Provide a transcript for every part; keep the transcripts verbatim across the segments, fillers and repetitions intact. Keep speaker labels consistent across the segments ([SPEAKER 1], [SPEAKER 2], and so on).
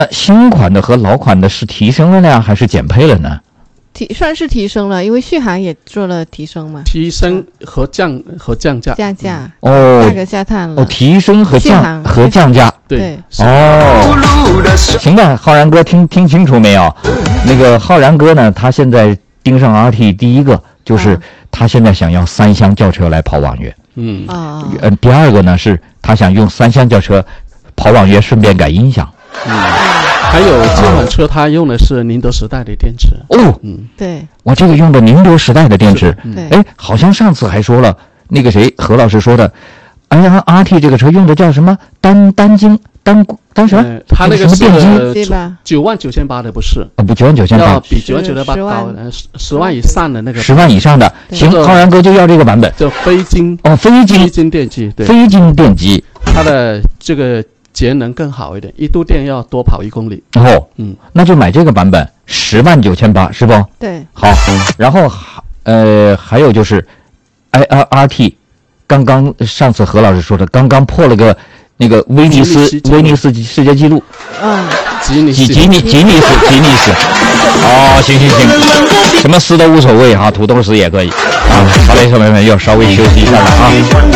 [SPEAKER 1] 呃，新款的和老款的是提升了呢，还是减配了呢？
[SPEAKER 2] 提算是提升了，因为续航也做了提升嘛。
[SPEAKER 3] 提升和降和降价，
[SPEAKER 2] 降价、
[SPEAKER 1] 嗯、哦，
[SPEAKER 2] 价格下探了。
[SPEAKER 1] 哦，提升和降和降价，
[SPEAKER 3] 对，
[SPEAKER 1] 哦，行吧，浩然哥听听清楚没有？那个浩然哥呢，他现在盯上 R T， 第一个就是他现在想要三厢轿车来跑网约，
[SPEAKER 3] 嗯
[SPEAKER 2] 啊，
[SPEAKER 1] 呃，第二个呢是他想用三厢轿车跑网约，顺便改音响。
[SPEAKER 3] 嗯，还有这款车它用的是宁德时代的电池。
[SPEAKER 1] 哦，
[SPEAKER 2] 嗯，对，
[SPEAKER 1] 我这个用的宁德时代的电池。
[SPEAKER 2] 对，
[SPEAKER 1] 哎，好像上次还说了，那个谁何老师说的，哎呀 ，R T 这个车用的叫什么单单晶单单什么？
[SPEAKER 3] 呃、它那个
[SPEAKER 1] 是电机
[SPEAKER 2] 对吧？
[SPEAKER 3] 九万九千八的不是
[SPEAKER 1] 啊，不九万九千八，
[SPEAKER 3] 要比九万九千八高，十十万以上的那个，
[SPEAKER 1] 十万以上的。行，浩然哥就要这个版本，
[SPEAKER 3] 叫非晶
[SPEAKER 1] 哦，非晶
[SPEAKER 3] 非晶电机，对，
[SPEAKER 1] 非晶电机，
[SPEAKER 3] 它的这个节能更好一点，一度电要多跑一公里。
[SPEAKER 1] 哦，
[SPEAKER 3] 嗯，
[SPEAKER 1] 那就买这个版本，十万九千八，是不？
[SPEAKER 2] 对，
[SPEAKER 1] 好，然后呃，还有就是 ，I R R T， 刚刚上次何老师说的，刚刚破了个那个威尼斯威尼斯世界纪录，
[SPEAKER 2] 嗯，
[SPEAKER 3] 吉尼
[SPEAKER 1] 吉吉尼吉尼斯吉尼斯，哦，行行行，什么丝都无所谓哈，土豆丝也可以啊。好嘞，小朋友们要稍微休息一下了啊。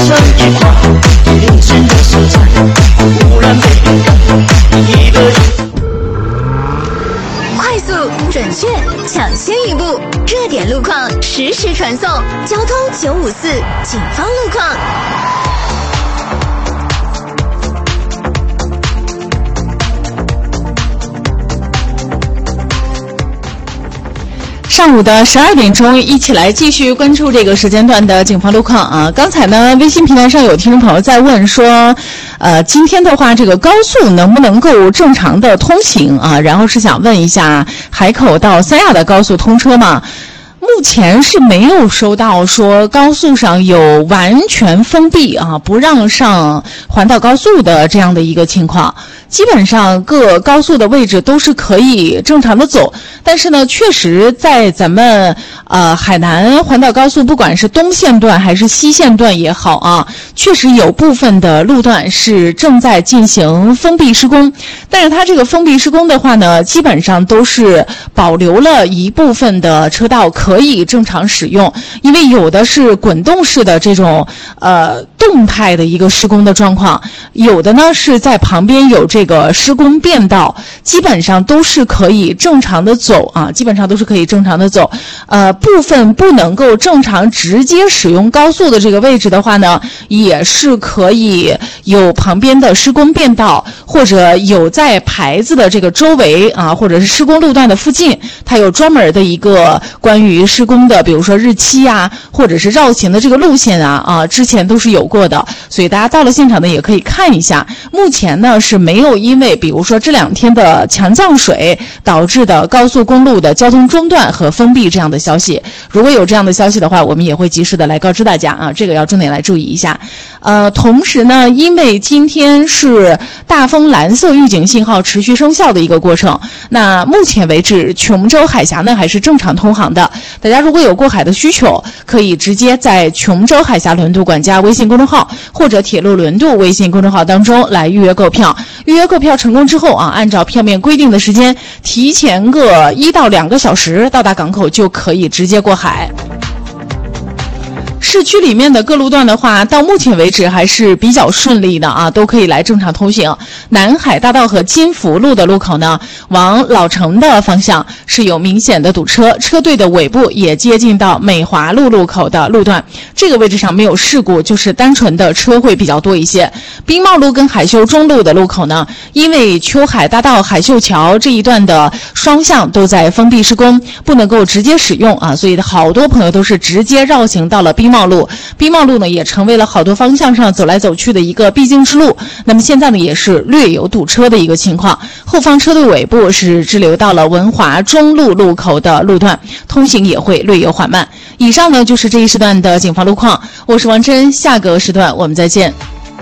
[SPEAKER 4] 快速、准确、抢先一步，热点路况实时传送，交通九五四警方路况。
[SPEAKER 5] 上午的十二点钟，一起来继续关注这个时间段的警方路况啊。刚才呢，微信平台上有听众朋友在问说，呃，今天的话，这个高速能不能够正常的通行啊？然后是想问一下，海口到三亚的高速通车吗？目前是没有收到说高速上有完全封闭啊，不让上环岛高速的这样的一个情况。基本上各高速的位置都是可以正常的走，但是呢，确实在咱们呃海南环岛高速，不管是东线段还是西线段也好啊，确实有部分的路段是正在进行封闭施工。但是它这个封闭施工的话呢，基本上都是保留了一部分的车道可以正常使用，因为有的是滚动式的这种呃动态的一个施工的状况，有的呢是在旁边有这个施工便道，基本上都是可以正常的走啊，基本上都是可以正常的走。呃，部分不能够正常直接使用高速的这个位置的话呢，也是可以有旁边的施工便道，或者有在牌子的这个周围啊，或者是施工路段的附近，它有专门的一个关于施工的，比如说日期啊，或者是绕行的这个路线啊，啊，之前都是有过的，所以大家到了现场呢也可以看一下。目前呢是没有因为比如说这两天的强降水导致的高速公路的交通中断和封闭这样的消息。如果有这样的消息的话，我们也会及时的来告知大家啊，这个要重点来注意一下。呃，同时呢，因为今天是大风蓝色预警信号持续生效的一个过程，那目前为止琼州海峡呢还是正常通航的。大家如果有过海的需求，可以直接在琼州海峡轮渡管家微信公众号或者铁路轮渡微信公众号当中来预约购票。预约购票成功之后啊，按照票面规定的时间，提前个一到两个小时到达港口就可以直接过海。市区里面的各路段的话，到目前为止还是比较顺利的啊，都可以来正常通行。南海大道和金福路的路口呢，往老城的方向是有明显的堵车，车队的尾部也接近到美华路路口的路段，这个位置上没有事故，就是单纯的车会比较多一些。兵茂路跟海秀中路的路口呢，因为秋海大道海秀桥这一段的双向都在封闭施工，不能够直接使用啊，所以好多朋友都是直接绕行到了兵茂路。兵茂路呢也成为了好多方向上走来走去的一个必经之路，那么现在呢也是略有堵车的一个情况，后方车队尾部是滞留到了文华中路路口的路段，通行也会略有缓慢。以上呢就是这一时段的警方路况，我是王真，下个时段我们再见。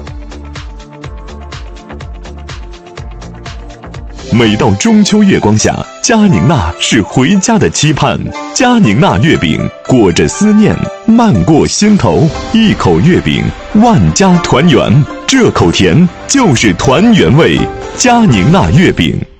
[SPEAKER 6] 每到中秋月光下，佳宁娜是回家的期盼。佳宁娜月饼裹着思念，漫过心头，一口月饼，万家团圆。这口甜就是团圆味。佳宁娜月饼。